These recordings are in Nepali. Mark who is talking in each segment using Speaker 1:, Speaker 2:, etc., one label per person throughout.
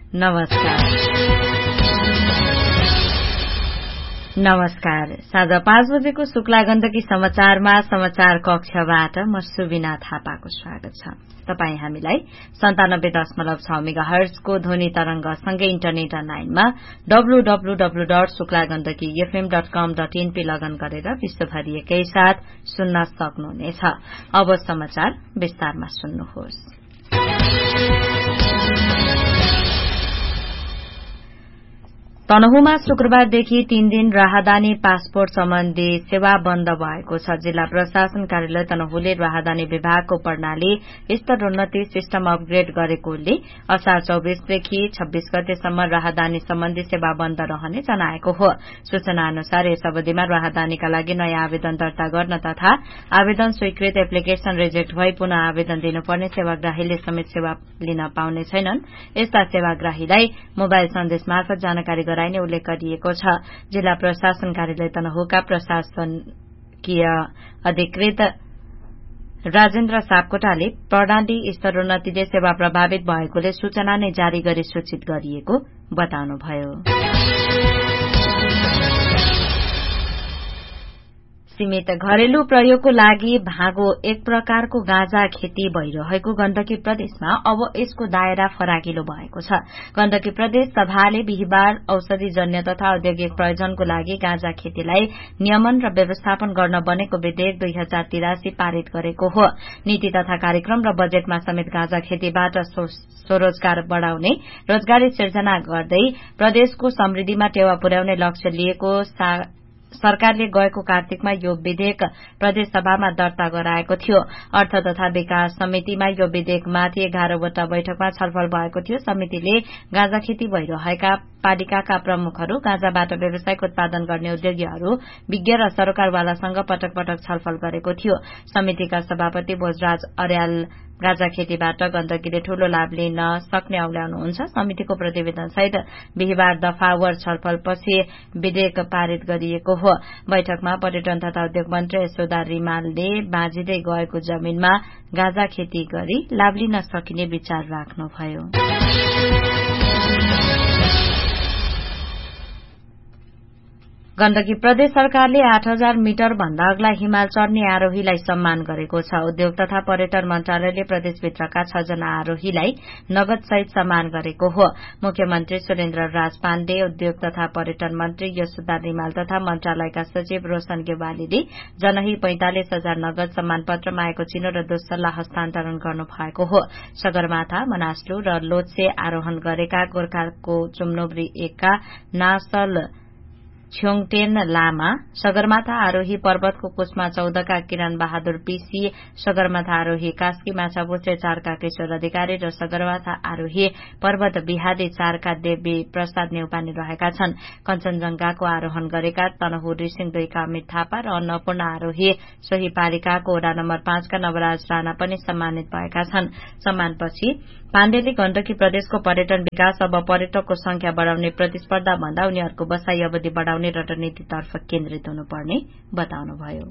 Speaker 1: नमस्कार। साँझ 5 बजेको शुक्ला गण्डकी समाचारमा समाचार कक्षबाट म सुबिना थापाको स्वागत छ। तपाई हामीलाई 97.6 मेगाहर्जको ध्वनि तरंगसँगै इन्टरनेट अनलाइनमा www.suklagandakifm.com.in लगन गरेर विश्वभरि एकै साथ सुन्न सक्नुहुनेछ। अब समाचार विस्तारमा सुन्नुहोस्। तनहुमा शुक्रबारदेखि 3 दिन राहदानी पासपोर्ट सम्बन्धी सेवा बन्द भएको छ। जिल्ला प्रशासन कार्यालय तनहुले राहदानी विभागको प्रणाली स्तरोन्नति सिस्टम अपग्रेड गरेकोले असार 24 देखि 26 गतेसम्म राहदानी सम्बन्धी सेवा बन्द रहने जनाएको हो। सूचना अनुसार यस अवधिमा राहदानीका लागि नयाँ आवेदन दर्ता गर्न तथा आवेदन स्वीकृत एप्लिकेशन रिजेक्ट भई पुनः आवेदन दिनुपर्ने सेवाग्राहीले समेत सेवा लिन पाउने छैनन्। यस्ता सेवाग्राहीलाई मोबाइल सन्देश मार्फत जानकारी गराइने उल्लेख गरिएको छ। जिल्ला प्रशासन कार्यालय तनहुका प्रशासकीय अधिकृत राजेन्द्र सापकोटाले प्रणाली स्तरोन्नतिले सेवा प्रभावित भएकोले सूचना नै जारी गरी सूचित गरिएको बताउनुभयो। सीमित घरेलु प्रयोगको लागि भागो एक प्रकारको गाँजा खेती भइरहेको गण्डकी प्रदेशमा अब यसको दायरा फराकिलो भएको छ। गण्डकी प्रदेश सभाले बिहिबार औषधिजन्य तथा औद्योगिक प्रयोजनको लागि गाँजा खेतीलाई नियमन र व्यवस्थापन गर्न बनेको विधेयक 2083 पारित गरेको हो। नीति तथा कार्यक्रम र बजेटमा समेत गाँजा खेतीबाट स्वरोजगार बढ़ाउने, रोजगारी सिर्जना गर्दै प्रदेशको समृद्धिमा टेवा पुर्याउने लक्ष्य लिएको सरकारले गएको कार्तिकमा यो विधेयक प्रदेश सभामा दर्ता गराएको थियो। अर्थ तथा विकास समितिमा यो विधेयकमाथि 11 वटा बैठकमा छलफल भएको थियो। समितिले गाँजा खेती भइरहेका पालिकाका प्रमुखहरू, गाँजाबाट व्यावसायिक उत्पादन गर्ने उद्योगीहरू, विज्ञ र सरकारवालासँग पटक पटक छलफल गरेको थियो। समितिका सभापति भोजराज अर्याल गाँजा खेतीबाट गण्डकीले ठूलो लाभ लिन सक्ने औल्याउनुहुन्छ। समितिको प्रतिवेदन सहित बिहिबार दफावार छलफलपछि विधेयक पारित गरिएको हो। बैठकमा पर्यटन तथा उद्योग मन्त्री यशोदा रिमालले बाँझिँदै गएको जमीनमा गाँजा खेती गरी लाभ लिन सकिने विचार राख्नुभयो। गण्डकी प्रदेश सरकारले 8000 मिटर भन्दा अग्ला हिमाल चढ़ने आरोहीलाई सम्मान गरेको छ। उद्योग तथा पर्यटन मन्त्रालयले प्रदेशभित्रका 6 जना आरोहीलाई नगद सहित सम्मान गरेको हो। मुख्यमन्त्री सुरेन्द्र राज पाण्डे, उद्योग तथा पर्यटन मन्त्री यशोदा रिमाल तथा मन्त्रालयका सचिव रोशन गेवालीले जनही 45,000 नगद सम्मान पत्र माएको चिनो र दोस्सल्ला हस्तान्तरण गर्नुभएको हो। सगरमाथा, मनास्लु र लोत्से आरोहण गरेका गोर्खाको चुम्नोब्री 1 का नासल छ्योङटेन लामा, सगरमाथा आरोही पर्वतको कुस्मा 14 का किरण बहादुर पीसी, सगरमाथा आरोही कास्की माछापुच्छ्रे 4 का किशोर अधिकारी र सगरमाथा आरोही पर्वत बिहादी 4 का देवी प्रसाद नेउपाने रहेका छन्। कञ्चनजंघाको आरोहण गरेका तनहु रिसिङ 2 का अमित थापा र अन्नपूर्ण आरोही सोही पालिकाको वडा नम्बर 5 का नवराज राणा पनि सम्मानित भएका छन्। सम्मानपछि पाण्डेले गण्डकी प्रदेशको पर्यटन विकास अब पर्यटकको संख्या बढ़ाउने प्रतिस्पर्धा भन्दा उनीहरूको बसाई अवधि बढ़ाउने रणनीतितर्फ केन्द्रित हुनुपर्ने बताउनुभयो।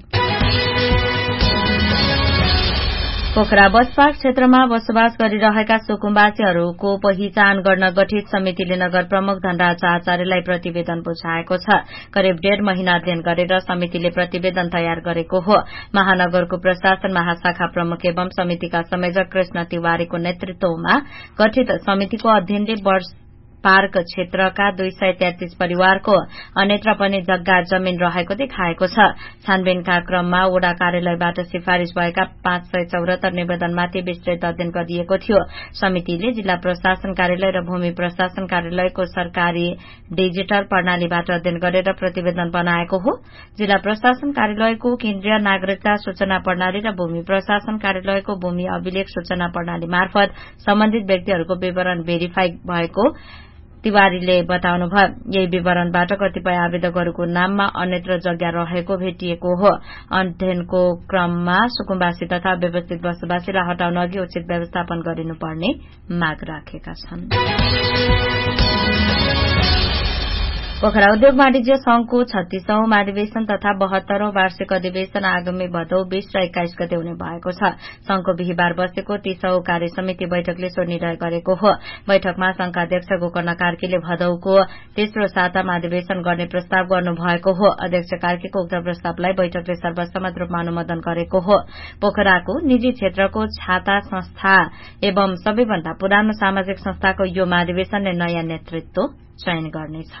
Speaker 1: पोखरा बस पार्क क्षेत्रमा बसोबास गरिरहेका सुकुम्बासीहरूको पहिचान गर्न गठित समितिले नगर प्रमुख धनराज आचार्यलाई प्रतिवेदन बुझाएको छ। करिब 1.5 महिना अध्ययन गरेर समितिले प्रतिवेदन तयार गरेको हो। महानगरको प्रशासन महाशाखा प्रमुख एवं समितिका संयोजक कृष्ण तिवारीको नेतृत्वमा गठित समितिको अध्ययनले वर्ष पार्क क्षेत्रका 233 परिवारको अन्यत्र पनि जग्गा जमिन रहेको देखाएको छ। छानबिनका क्रममा वडा कार्यालयबाट सिफारिश भएका 574 निवेदनमाथि विस्तृत अध्ययन गरिएको थियो। समितिले जिल्ला प्रशासन कार्यालय र भूमि प्रशासन कार्यालयको सरकारी डिजिटल प्रणालीबाट अध्ययन गरेर प्रतिवेदन बनाएको हो। जिल्ला प्रशासन कार्यालयको केन्द्रीय नागरिकता सूचना प्रणाली र भूमि प्रशासन कार्यालयको भूमि अभिलेख सूचना प्रणाली मार्फत सम्बन्धित व्यक्तिहरूको विवरण भेरिफाई भएको तिवारीले बताउनुभयो। यही विवरणबाट कतिपय आवेदकहरूको नाममा अन्यत्र जग्गा रहेको भेटिएको हो। अध्ययनको क्रममा सुकुम्बासी तथा व्यवस्थित बसोबासीलाई हटाउन अघि उचित व्यवस्थापन गरिनुपर्ने माग राखेका छन्। पोखरा उद्योग वाणिज्य संघको 36औं महाधिवेशन तथा 72औं वार्षिक अधिवेशन आगामी भदौ 20 र 21 गते हुने भएको छ। संघको बिहिबार बसेको 30औं कार्य समिति बैठकले सो निर्णय गरेको हो। बैठकमा संघका अध्यक्ष गोकर्ण कार्कीले भदौको तेस्रो सातामा अधिवेशन गर्ने प्रस्ताव गर्नुभएको हो। अध्यक्ष कार्कीको उक्त प्रस्तावलाई बैठकले सर्वसम्मत रूपमा अनुमोदन गरेको हो। पोखराको निजी क्षेत्रको छाता संस्था एवं सबैभन्दा पुरानो सामाजिक संस्थाको यो महाधिवेशनले नयाँ नेतृत्व चयन गर्नेछ।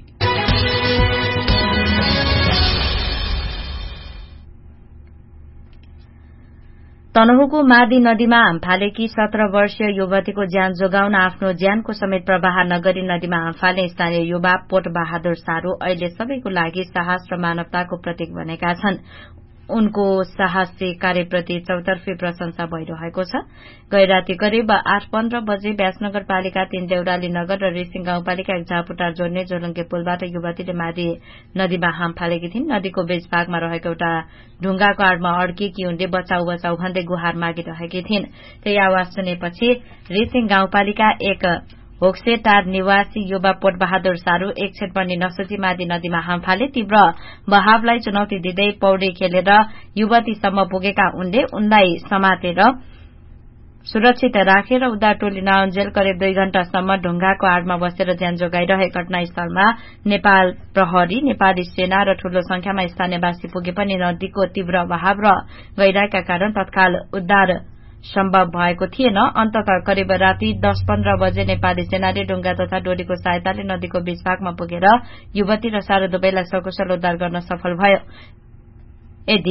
Speaker 1: तनहुको मादी नदीमा हामफालेकी 17 वर्षीय युवतीको ज्यान जोगाउन आफ्नो ज्यानको समेत प्रवाह नगरी नदीमा हामफाल्ने स्थानीय युवा पोट बहादुर सारू अहिले सबैको लागि साहस र मानवताको प्रतीक बनेका छन्। उनको साहसी कार्यप्रति चौतर्फी प्रशंसा भइरहेको छ। गैराती करिब 8:15 बजे व्यासनगरपालिका 3 देउराली नगर र रेसिङ गाउँपालिका 1 झापुटार जोड्ने जोलङ्गे पुलबाट युवतीले मादी नदीमा हाम फालेकी थिइन्। नदीको बीच भागमा रहेको एउटा ढुंगाको आडमा अड्किएकी उनले बचाउ बचाउ भन्दै गुहार मागिरहेकी थिइन्। त्यही आवाज सुनेपछि रेसिङ गाउँपालिका 1 होक्सेटार निवासी युवा पोट बहादुर सारू एक क्षण पनि नसोची मादी नदीमा हाम फाले। तीव्र बहावलाई चुनौती दिँदै पौडी खेलेर युवतीसम्म पुगेका उनले उनलाई समातेर सुरक्षित राखेर उद्धार टोली नआउन्जेल करिब 2 घण्टासम्म ढुंगाको आडमा बसेर ज्यान जोगाइरहे। घटनास्थलमा नेपाल प्रहरी, नेपाली सेना र ठूलो संख्यामा स्थानीयवासी पुगे पनि नदीको तीव्र बहाव र गहिराईका कारण तत्काल उद्धार सम्भव भएको थिएन। अन्ततः करिब राति 10:15 बजे नेपाली सेनाले ढुंगा तथा डोरीको सहायताले नदीको बीच भागमा पुगेर युवती र सारू दुवैलाई सकुशल उद्धार गर्न सफल भयो। यदि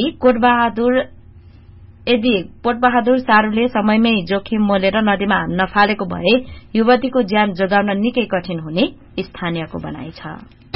Speaker 1: पोटबहादुर सारूले समयमै जोखिम मोलेर नदीमा नफालेको भए युवतीको ज्यान जोगाउन निकै कठिन हुने स्थानीयको भनाइ छ।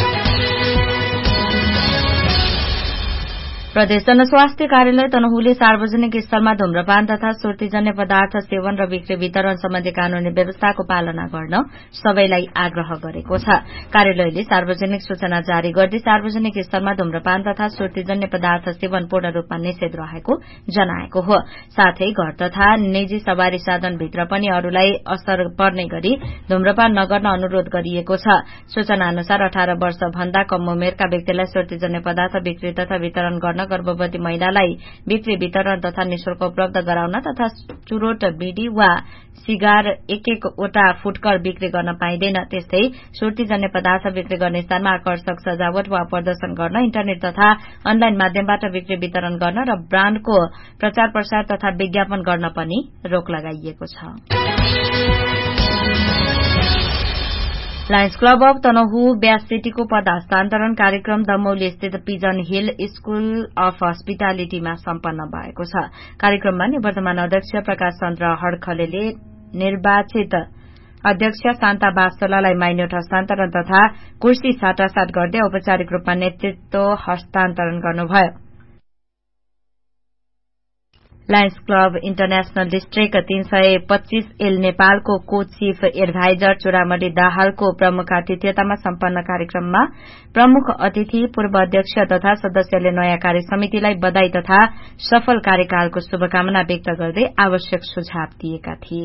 Speaker 1: प्रदेश जनस्वास्थ्य कार्यालय तनहुले सार्वजनिक स्थलमा धूम्रपान तथा सुर्तीजन्य पदार्थ सेवन र बिक्री वितरण सम्बन्धी कानूनी व्यवस्थाको पालना गर्न सबैलाई आग्रह गरेको छ। कार्यालयले सार्वजनिक सूचना जारी गर्दै सार्वजनिक स्थलमा धूम्रपान तथा सुर्तीजन्य पदार्थ सेवन पूर्ण रूपमा निषेध रहेको जनाएको हो। साथै घर तथा निजी सवारी साधनभित्र पनि अरूलाई असर पर्ने गरी धूम्रपान नगर्न अनुरोध गरिएको छ। सूचना अनुसार 18 वर्ष भन्दा कम उमेरका व्यक्तिलाई सुर्तीजन्य पदार्थ बिक्री तथा वितरण गर्न, गर्भवती महिलालाई बिक्री वितरण तथा निशुल्क उपलब्ध गराउन तथा चुरोट, बीडी वा सिगार 1-1 वटा फुटकर बिक्री गर्न पाइँदैन। त्यस्तै सुर्तीजन्य पदार्थ बिक्री गर्ने स्थानमा आकर्षक सजावट वा प्रदर्शन गर्न, इन्टरनेट तथा अनलाइन माध्यमबाट बिक्री वितरण गर्न र ब्राण्डको प्रचार प्रसार तथा विज्ञापन गर्न पनि रोक लगाइएको छ। Lions club of Tanahun bash सिटीको पद हस्तान्तरण कार्यक्रम दमौली स्थित पिजन हिल स्कूल अफ हस्पिटालिटीमा सम्पन्न भएको छ। कार्यक्रममा निवर्तमान अध्यक्ष प्रकाश चन्द्र हड्खलेले निर्वाचित अध्यक्ष शान्ता बास्तोलालाई माइनोट हस्तान्तरण तथा कुर्सी साटासाट गर्दै औपचारिक रूपमा नेतृत्व हस्तान्तरण गर्नुभयो। Lions club international district 325 L नेपालको को चीफ एडभाइजर चुरामणी दाहालको प्रमुख आतिथ्यतामा सम्पन्न कार्यक्रममा प्रमुख अतिथि पूर्व अध्यक्ष तथा सदस्यले नयाँ कार्य समितिलाई बधाई तथा सफल कार्यकालको शुभकामना व्यक्त गर्दै आवश्यक सुझाव दिएका थिए।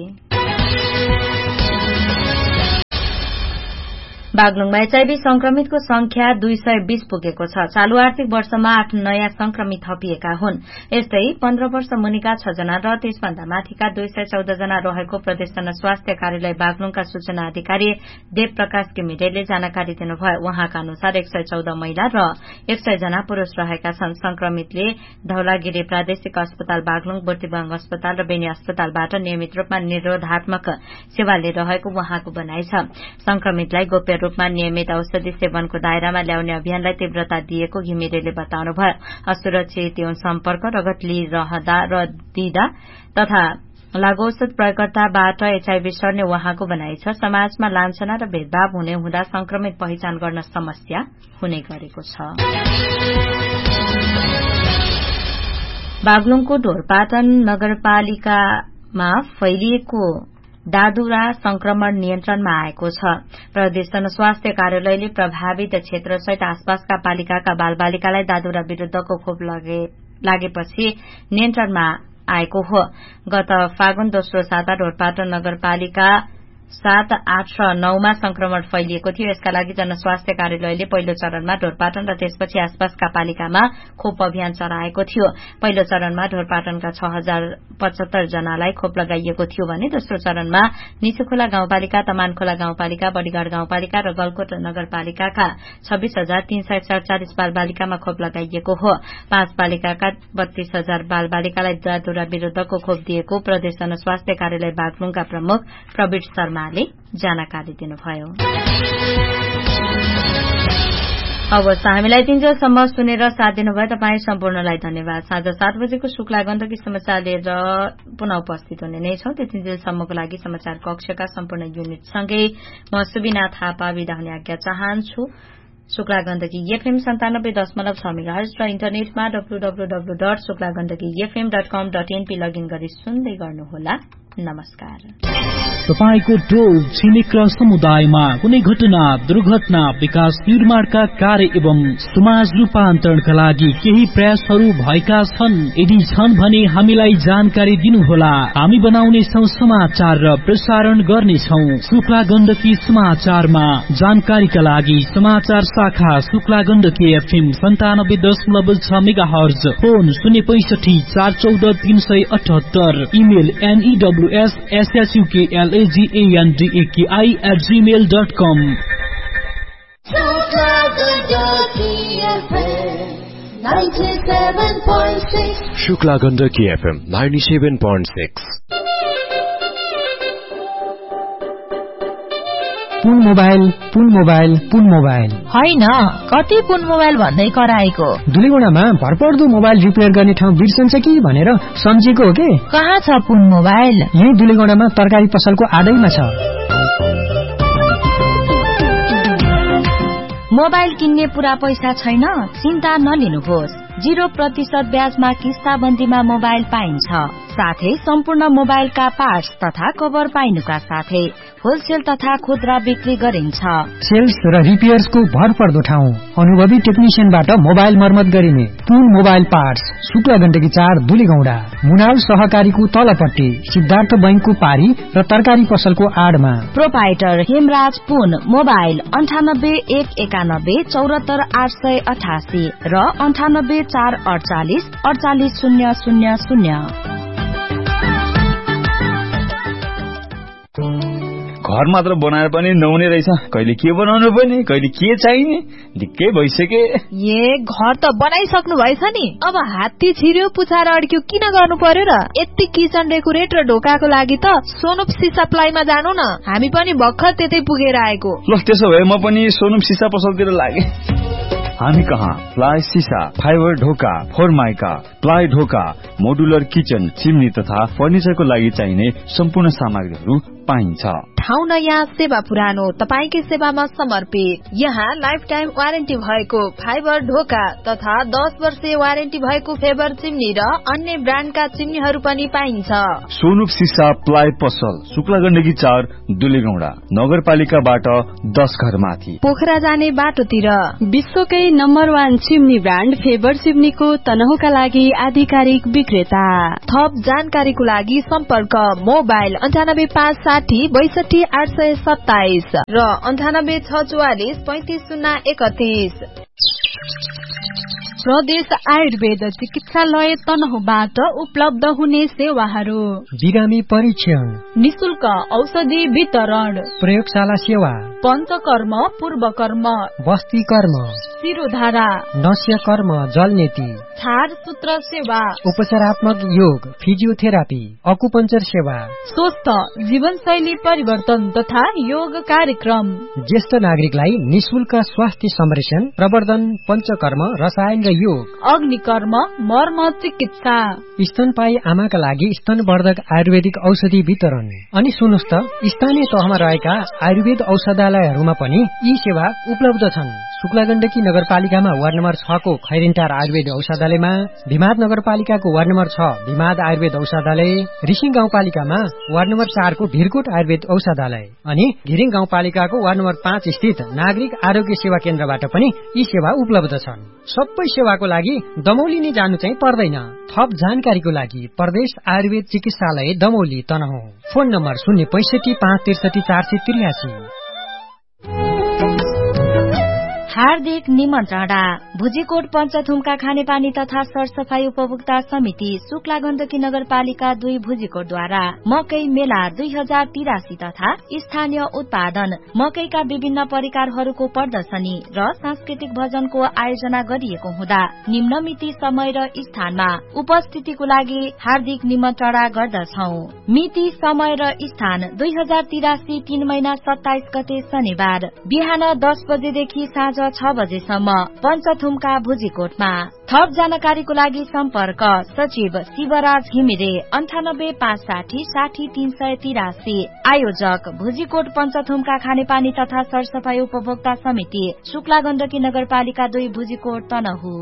Speaker 1: बागलुङमा एचआईभी संक्रमितको संख्या 220 पुगेको छ। चालू आर्थिक वर्षमा 8 नयाँ संक्रमित थपिएका हुन्। यस्तै 15 वर्ष मुनिका 6 जना र त्यसभन्दा माथिका 214 जना रहेको प्रदेश जनस्वास्थ्य कार्यालय बागलुङका सूचना अधिकारी देव प्रकाश घिमिरेले जानकारी दिनुभयो। उहाँका अनुसार 114 महिला र 100 जना पुरूष रहेका छन्। संक्रमितले धौलागिरी प्रादेशिक अस्पताल बागलुङ, बुर्तिवाङ अस्पताल र बेनी अस्पतालबाट नियमित रूपमा निरोधात्मक सेवा लिइरहेको उहाँको भनाइ छ। संक्रमितलाई गोप्य रूपमा नियमित औषधि सेवनको दायरामा ल्याउने अभियानलाई तीव्रता दिएको घिमिरेले बताउनुभयो। असुरक्षित यौन सम्पर्क, रगत लिइरहँदा र दिँदा तथा लागू औषध प्रयोगकर्ताबाट एचआईभी सर्ने उहाँको भनाइ छ। समाजमा लान्छना र भेदभाव हुने हुँदा संक्रमित पहिचान गर्न समस्या हुने गरेको छ। बागलुङको ढोरपाटन नगरपालिकामा फैलिएको दादुरा संक्रमण नियन्त्रणमा आएको छ। प्रदेश जनस्वास्थ्य कार्यालयले प्रभावित क्षेत्रसहित आसपासका पालिकाका बालबालिकालाई दादुरा विरूद्धको खोप लागेपछि नियन्त्रणमा आएको हो। गत फागुन 2 साता ढोरपाटन नगरपालिका 7, 8 र 9 मा संक्रमण फैलिएको थियो। यसका लागि जनस्वास्थ्य कार्यालयले पहिलो चरणमा ढोरपाटन र त्यसपछि आसपासका पालिकामा खोप अभियान चलाएको थियो। पहिलो चरणमा ढोरपाटनका 6075 जनालाई खोप लगाइएको थियो भने दोस्रो चरणमा निसुखोला गाउँपालिका, तमानखोला गाउँपालिका, बडीगाड गाउँपालिका र गलकोट नगरपालिकाका 26,347 बालबालिकामा खोप लगाइएको हो। 5 पालिकाका 32,000 बालबालिकालाई दादुरा विरूद्धको खोप दिएको प्रदेश जनस्वास्थ्य कार्यालय बागलुङका प्रमुख प्रवीण शर्माले जानकारी दिनुभयो। हवस्, हामीलाई 3 बजेसम्म सुनेर साथ दिनुभयो तपाईँ सम्पूर्णलाई धन्यवाद। साँझ 7 बजेको शुक्ला गण्डकी समाचार लिएर पुनः उपस्थित हुने नै छौं। त्यति जेलसम्मको लागि समाचार कक्षका सम्पूर्ण युनिटसँगै म सुबिना थापा बिदा हुने आज्ञा चाहन्छु। शुक्ला गण्डकी FM 97.6 मेगाहर्ज र इन्टरनेटमा www.शुक्लागण्डकीfm.com.np लगइन गरी सुन्दै गर्नुहोला। नमस्कार।
Speaker 2: तपाईको टोल छिमेक र समुदायमा कुनै घटना, दुर्घटना, विकास निर्माणका कार्य एवं समाज रूपान्तरणका लागि केही प्रयासहरू भएका छन्? यदि छन् भने हामीलाई जानकारी दिनुहोला। हामी बनाउनेछौं समाचार र प्रसारण गर्नेछौं शुक्ला गण्डकी समाचारमा। जानकारीका लागि समाचार शाखा Shukla Gandaki FM 97.6 megahertz, phone 065 414 378, email NEWSSUKLAGANDAKI@gmail.com।
Speaker 3: Shukla Gandaki FM 97.6।
Speaker 4: पुन मोबाइल
Speaker 5: होइन, कति पुन मोबाइल भन्दै कराएको?
Speaker 4: दुलीगुडामा भरपर्दो मोबाइल रिपेयर गर्ने ठाउँ बिर्सन्छ कि भनेर सम्झेको हो के?
Speaker 5: कहाँ छ पुन मोबाइल?
Speaker 4: यही दुलीगुडामा तरकारी पसलको आडैमा छ।
Speaker 1: मोबाइल किन्ने पूरा पैसा छैन? चिन्ता नलिनुहोस्। 0% ब्याजमा किस्ताबन्दीमा मोबाइल पाइन्छ। साथै सम्पूर्ण मोबाइलका पार्ट्स तथा कभर पाइनुका साथै होलसेल तथा खुद्रा बिक्री गरिन्छ।
Speaker 4: सेल्स र रिपेयर्सको भरपर्दो ठाउँ, अनुभवी टेक्निशियनबाट मोबाइल मर्मत गरिने पुन मोबाइल पार्ट्स, शुक्ला गण्डकी 4 दुलीगौंडा, मुनाल सहकारीको तलपट्टि, सिद्धार्थ बैंकको पारी र तरकारी पसलको आडमा।
Speaker 1: प्रोपाइटर हेमराज पुन मोबाइल 98 191 74 888 र 98 448 48 000।
Speaker 6: घर मात्र बनाएर पनि नहुने रहेछ। कहिले के बनाउनु पर्ने, कहिले के चाहिने, ढिक्कै भइसके।
Speaker 5: घर त बनाइसक्नु भएछ नि, अब हात्ती छिर्यो पुछाएर अड्क्यो किन गर्नु पर्यो र? यति किचन डेकोरेट र ढोकाको लागि त सोनुप सिसा प्लाईमा जानु न, हामी पनि भर्खर त्यतै पुगेर आएको।
Speaker 6: ल त्यसो भए म पनि सोनुप सिसा पसलतिर लागे। हामी कहाँ प्लाई सिसा, फाइबर ढोका, फोरमाइका, प्लाई ढोका, मोडुलर किचन, चिम्नी तथा फर्निचरको लागि चाहिने सम्पूर्ण सामग्रीहरू पाइन्छ।
Speaker 5: ठाउँ नयाँ, सेवा पुरानो, तपाईकै सेवामा समर्पित। यहाँ लाइफ टाइम वारेन्टी भएको फाइबर ढोका तथा 10 वर्ष वारेन्टी भएको फेबर चिम्नी र अन्य ब्रान्डका चिम्नीहरू पनि पाइन्छ।
Speaker 6: सोनुप सिसा प्लाई पसल शुक्ला गण्डकी 4 दुलीगौंडा, नगरपालिकाबाट 10 घर माथि,
Speaker 5: पोखरा जाने बाटोतिर।
Speaker 7: विश्वकै नम्बर 1 चिम्नी ब्रान्ड फेबर चिम्नीको तनहुका लागि आधिकारिक विक्रेता।
Speaker 5: थप जानकारीको लागि सम्पर्क मोबाइल 98560 62 827 र 98644 35031।
Speaker 7: प्रदेश आयुर्वेद चिकित्सालय तनहुबाट उपलब्ध हुने सेवाहरू:
Speaker 4: बिरामी परीक्षण,
Speaker 7: निशुल्क औषधि वितरण,
Speaker 4: प्रयोगशाला सेवा,
Speaker 7: पञ्चकर्म, पूर्वकर्म,
Speaker 4: बस्ती कर्म,
Speaker 7: शिरोधारा,
Speaker 4: नस्य कर्म, जलनेती,
Speaker 7: छार सूत्र सेवा,
Speaker 4: उपचारात्मक योग, फिजियोथेरापी, अकुपञ्चर सेवा,
Speaker 7: स्वस्थ जीवनशैली परिवर्तन तथा योग कार्यक्रम,
Speaker 4: ज्येष्ठ नागरिकलाई निशुल्क स्वास्थ्य संरक्षण, प्रवर्धन, पञ्चकर्म, रसायन र योग,
Speaker 7: अग्निकर्म, मर्म चिकित्सा,
Speaker 4: स्तनपायी आमाका लागि स्तनवर्धक आयुर्वेदिक औषधि वितरण। अनि सुन्नुस् त, स्थानीय तहमा रहेका आयुर्वेद औषधालयहरूमा पनि यी सेवा उपलब्ध छन्। शुक्लागण्डकी नगरपालिकामा वार्ड नम्बर 6 को खैरिन्टार आयुर्वेद औषधालयमा, भिमाद नगरपालिकाको वार्ड नम्बर 6 भिमाद आयुर्वेद औषधालय, रिसिङ गाउँपालिकामा वार्ड नम्बर 4 को भिरकोट आयुर्वेद औषधालय अनि घिरिङ गाउँपालिकाको वार्ड नम्बर 5 स्थित नागरिक आरोग्य सेवा केन्द्रबाट पनि यी सेवा उपलब्ध छन्। सबै सेवाको लागि दमौली नै जानु चाहिँ पर्दैन। थप जानकारीको लागि प्रदेश आयुर्वेद चिकित्सालय दमौली तनहुँ। Phone number 065 563 483।
Speaker 1: हार्दिक निमन्त्रणा। भुजीकोट पञ्चथुमका खानेपानी तथा सरसफाई उपभोक्ता समिति शुक्ला गण्डकी नगरपालिका 2 भुजीकोटद्वारा मकै मेला 2083 तथा स्थानीय उत्पादन मकैका विभिन्न परिकारहरूको प्रदर्शनी र सांस्कृतिक भजनको आयोजना गरिएको हुँदा निम्न मिति, समय र स्थानमा उपस्थितिको लागि हार्दिक निमन्त्रणा गर्दछौ। मिति, समय र स्थान 2083 3 महिना 27 गते शनिबार बिहान 10 बजेदेखि साँझ 6 बजेसम्म पञ्चथुमका भुजीकोटमा। थप जानकारीको लागि सम्पर्क सचिव शिवराज घिमिरे 98 560 60 383। आयोजक भुजीकोट पञ्चथुमका खानेपानी तथा सरसफाई उपभोक्ता समिति शुक्ला गण्डकी नगरपालिका 2 भुजीकोट तनहुँ।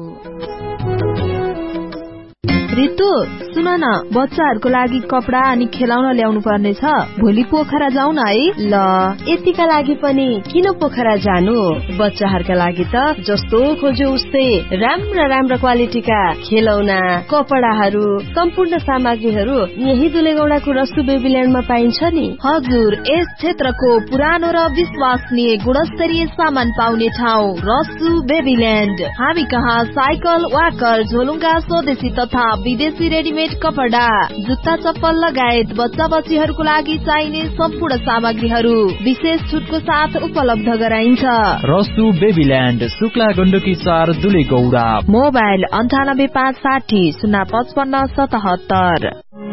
Speaker 5: रितु सुन न, बच्चाहरूको लागि कपडा अनि खेलाउन ल्याउनु पर्ने छ। भोलि पोखरा जाऊ न है।
Speaker 8: ल, यतिका लागि पनि किन पोखरा जानु? बच्चाहरूका लागि त जस्तो खोज्यो उस्तै राम्रा राम्रा क्वालिटीका खेलौना, कपडाहरू, सम्पूर्ण सामग्रीहरू यही दुलेगौडाको रसु बेबील्यान्डमा पाइन्छ नि।
Speaker 5: हजुर, यस क्षेत्रको पुरानो र विश्वसनीय गुणस्तरीय सामान पाउने ठाउँ रसु बेबील्यान्ड। हामी कहाँ साइकल, वाकर, झोलुङ्गा, स्वदेशी तथा विदेशी रेडिमेड कपडा, जुत्ता, चप्पल लगायत बच्चा बच्चीहरूको लागि चाहिने सम्पूर्ण सामग्रीहरू विशेष छुटको साथ उपलब्ध गराइन्छ।
Speaker 2: रसु बेबील्यान्ड, शुक्ला गण्डकी 4 दुलेगौडा।
Speaker 5: मोबाइल 98 560 055 77।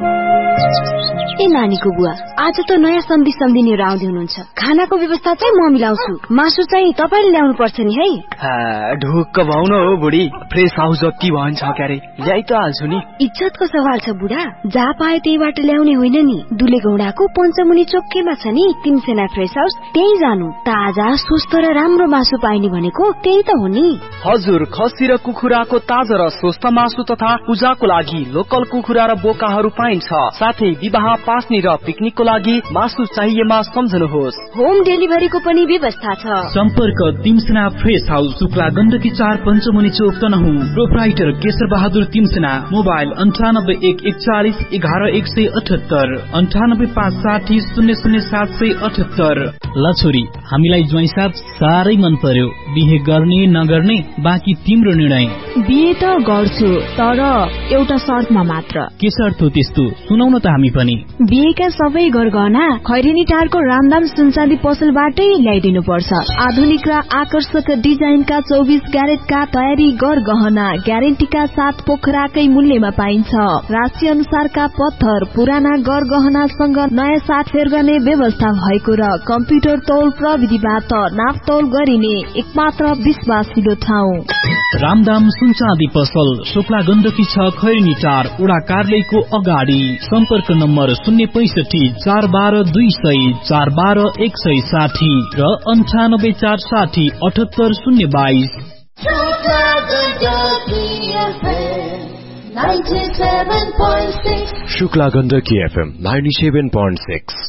Speaker 8: ए नानीको बुवा, आज त नयाँ सम्धी सम्धिनीहरू आउँदै हुनुहुन्छ। खानाको व्यवस्था चाहिँ म मिलाउँछु, मासु चाहिँ तपाईले ल्याउनु पर्छ नि है।
Speaker 9: ढुक्क भाउन हो बुढी, फ्रेस हाउस जति भन्छ क्यारे ल्याइ त हाल्छु नि।
Speaker 8: इज्जतको सवाल छ बुढा, जहाँ पाए त्यहीबाट ल्याउने होइन नि। दुलेगौडाको पञ्चमुनि चोकैमा छ नि तिमसेना फ्रेस हाउस, त्यही जानु। ताजा, स्वस्थ र राम्रो मासु पाइने भनेको त्यही त हो नि।
Speaker 9: हजुर, खसी र कुखुराको ताजा र स्वस्थ मासु तथा पूजाको लागि लोकल कुखुरा र बोकाहरू पाइन्छ। साथै विवाह, पास्नी र पिकनिकको लागि मासु चाहिएमा सम्झनुहोस्।
Speaker 8: होम डेलिभरीको पनि व्यवस्था छ।
Speaker 2: सम्पर्क तिमसेना फ्रेस हाउस, शुक्ला गण्डकी 4 पञ्चमुनि चोक तनहुँ। प्रोप्राइटर केशर बहादुर तिमसेना। मोबाइल 98 141 11 178 98 560 00 778। ल छोरी, हामीलाई ज्वाइँ साहब साह्रै मन पर्यो। बिहे गर्ने नगर्ने बाँकी तिम्रो निर्णय।
Speaker 5: बिहे त गर्छु, तर एउटा शर्तमा मात्र।
Speaker 2: के शर्त हो त्यस्तो? सुनाउन त हामी पनि।
Speaker 5: बिहेका सबै गरगहना खैरेनी टारको रामदाम सुनचाँदी पसलबाटै ल्याइदिनु पर्छ। आधुनिक र आकर्षक डिजाइनका 24 क्यारेटका तयारी गरगहना ग्यारेन्टीका साथ पोखराकै मूल्यमा पाइन्छ। राशि अनुसारका पत्थर, पुराना गरगहनासँग नयाँ साटफेर गर्ने व्यवस्था भएको र कम्प्युटर तौल प्रविधिबाट नापतौल गरिने एकमात्र विश्वासिलो ठाउँ
Speaker 2: रामदाम सुनचाँदी पसल, शुक्ला गण्डकी 6 खैरेनी टार, वडा कार्यालयको अगाडि। सम्पर्क नम्बर 065 412 200 412 160 र 98 460 78 022।
Speaker 3: शुक्ला गण्डकी FM 97.6।